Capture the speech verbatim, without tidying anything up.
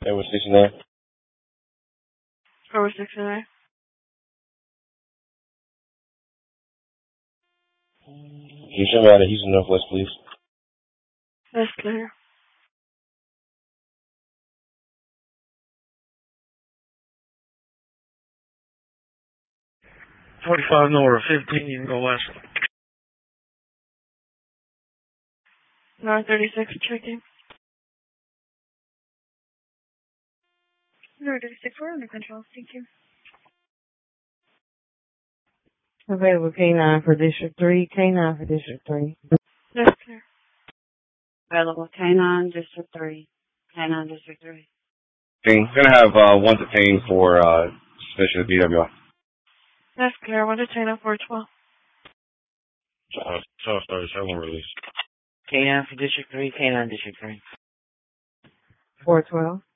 They were sixty-nine. Over sixty-nine. You show me out of Houston Northwest, please. That's clear. forty-five north, fifteen, you can go west. nine thirty-six, checking. nine thirty-six, we're under control. Thank you. Available K nine for District three, K nine for District three. That's clear. Available K nine, District three. K nine, District three. We're gonna have uh, one detained for uh, suspicion of D W I. That's clear. One detained on four twelve. Uh, South thirty-seven release. K nine for District three, K nine District three. four twelve.